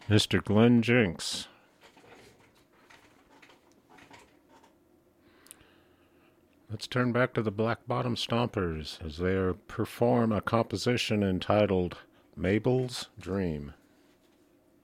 Mr. Glenn Jinks. Let's turn back to the Black Bottom Stompers as they perform a composition entitled Mabel's Dream.